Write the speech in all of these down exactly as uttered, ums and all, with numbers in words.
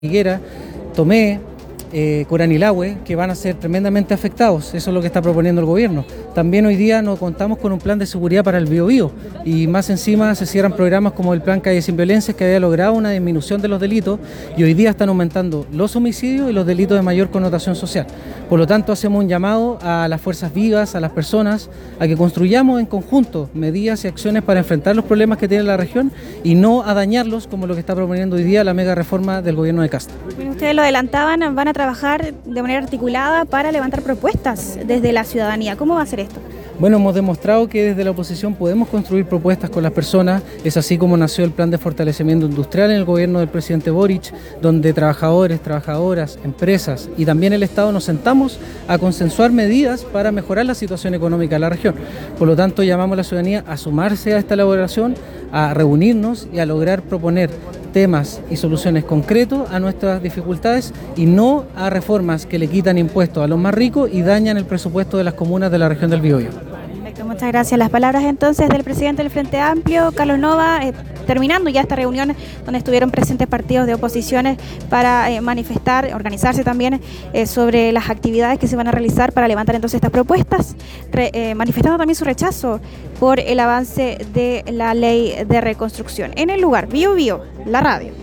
Higuera, Tomé, eh, Coranilahue, que van a ser tremendamente afectados. Eso es lo que está proponiendo el gobierno. También hoy día no contamos con un plan de seguridad para el Biobío y más encima se cierran programas como el Plan Calle Sin Violencia, que había logrado una disminución de los delitos y hoy día están aumentando los homicidios y los delitos de mayor connotación social. Por lo tanto, hacemos un llamado a las fuerzas vivas, a las personas, a que construyamos en conjunto medidas y acciones para enfrentar los problemas que tiene la región y no a dañarlos como lo que está proponiendo hoy día la mega reforma del gobierno de Kast. Bueno, ustedes lo adelantaban, van a trabajar de manera articulada para levantar propuestas desde la ciudadanía. ¿Cómo va a ser esto? Bueno, hemos demostrado que desde la oposición podemos construir propuestas con las personas. Es así como nació el plan de fortalecimiento industrial en el gobierno del presidente Boric, donde trabajadores, trabajadoras, empresas y también el Estado nos sentamos a consensuar medidas para mejorar la situación económica de la región. Por lo tanto, llamamos a la ciudadanía a sumarse a esta elaboración, a reunirnos y a lograr proponer temas y soluciones concretos a nuestras dificultades y no a reformas que le quitan impuestos a los más ricos y dañan el presupuesto de las comunas de la región del Biobío. Perfecto, muchas gracias. Las palabras entonces del presidente del Frente Amplio, Carlos Nova, eh, terminando ya esta reunión donde estuvieron presentes partidos de oposiciones para eh, manifestar, organizarse también eh, sobre las actividades que se van a realizar para levantar entonces estas propuestas, re, eh, manifestando también su rechazo por el avance de la ley de reconstrucción. En el lugar, Biobío, la radio.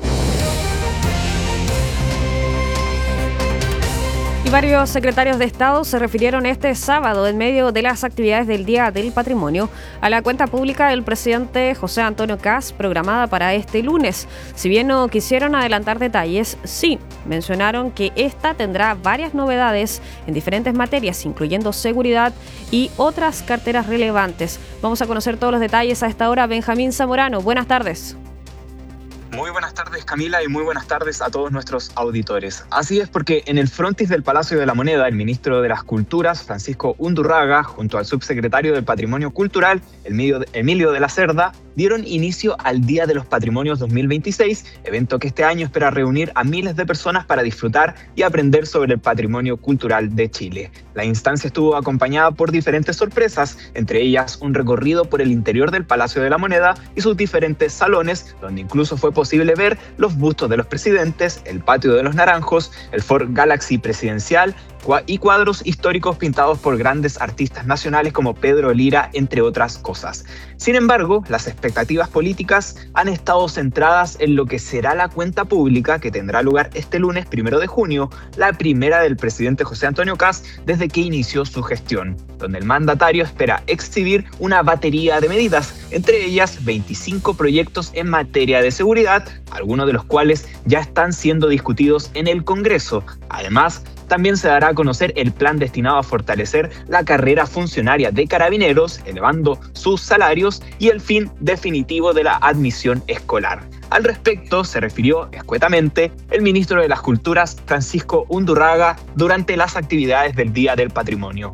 Y varios secretarios de Estado se refirieron este sábado, en medio de las actividades del Día del Patrimonio, a la cuenta pública del presidente José Antonio Kast, programada para este lunes. Si bien no quisieron adelantar detalles, sí mencionaron que esta tendrá varias novedades en diferentes materias, incluyendo seguridad y otras carteras relevantes. Vamos a conocer todos los detalles a esta hora. Benjamín Zamorano, buenas tardes. Muy buenas tardes, Camila, y muy buenas tardes a todos nuestros auditores. Así es, porque en el frontis del Palacio de la Moneda, el ministro de las Culturas, Francisco Undurraga, junto al subsecretario del Patrimonio Cultural, Emilio de la Cerda, dieron inicio al Día de los Patrimonios dos mil veintiséis, evento que este año espera reunir a miles de personas para disfrutar y aprender sobre el patrimonio cultural de Chile. La instancia estuvo acompañada por diferentes sorpresas, entre ellas un recorrido por el interior del Palacio de la Moneda y sus diferentes salones, donde incluso fue posible ver los bustos de los presidentes, el patio de los naranjos, el Ford Galaxy presidencial y cuadros históricos pintados por grandes artistas nacionales como Pedro Lira, entre otras cosas. Sin embargo, las expectativas políticas han estado centradas en lo que será la cuenta pública que tendrá lugar este lunes primero de junio, la primera del presidente José Antonio Kast desde que inició su gestión, donde el mandatario espera exhibir una batería de medidas, entre ellas veinticinco proyectos en materia de seguridad, algunos de los cuales ya están siendo discutidos en el Congreso. Además, también se dará a conocer el plan destinado a fortalecer la carrera funcionaria de carabineros, elevando sus salarios y el fin definitivo de la admisión escolar. Al respecto, se refirió escuetamente el ministro de las Culturas, Francisco Undurraga, durante las actividades del Día del Patrimonio.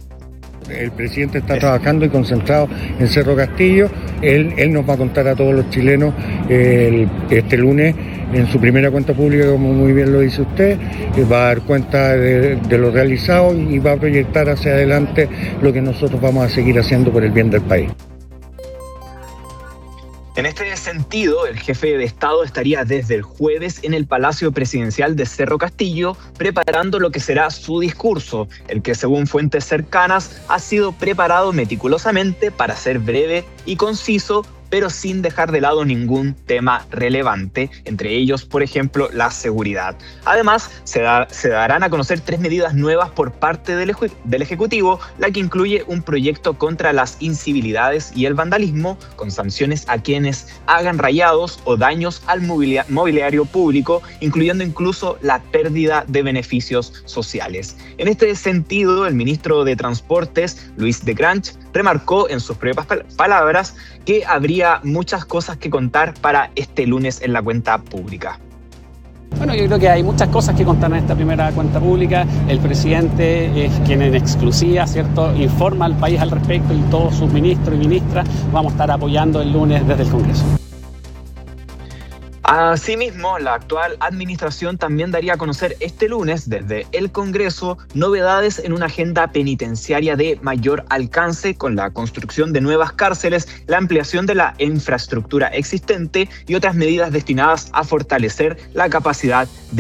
El presidente está trabajando y concentrado en Cerro Castillo. Él, él nos va a contar a todos los chilenos el, este lunes en su primera cuenta pública, como muy bien lo dice usted, va a dar cuenta de, de lo realizado y va a proyectar hacia adelante lo que nosotros vamos a seguir haciendo por el bien del país. En este sentido, el jefe de Estado estaría desde el jueves en el Palacio Presidencial de Cerro Castillo preparando lo que será su discurso, el que según fuentes cercanas ha sido preparado meticulosamente para ser breve y conciso, pero sin dejar de lado ningún tema relevante, entre ellos, por ejemplo, la seguridad. Además, se, da, se darán a conocer tres medidas nuevas por parte del, eje, del Ejecutivo, la que incluye un proyecto contra las incivilidades y el vandalismo, con sanciones a quienes hagan rayados o daños al mobilia, mobiliario público, incluyendo incluso la pérdida de beneficios sociales. En este sentido, el ministro de Transportes, Luis de Grange, remarcó en sus propias palabras que habría muchas cosas que contar para este lunes en la cuenta pública. Bueno, yo creo que hay muchas cosas que contar en esta primera cuenta pública. El presidente es quien en exclusiva, ¿cierto?, informa al país al respecto y todos sus ministros y ministras vamos a estar apoyando el lunes desde el Congreso. Asimismo, la actual administración también daría a conocer este lunes desde el Congreso novedades en una agenda penitenciaria de mayor alcance con la construcción de nuevas cárceles, la ampliación de la infraestructura existente y otras medidas destinadas a fortalecer la capacidad de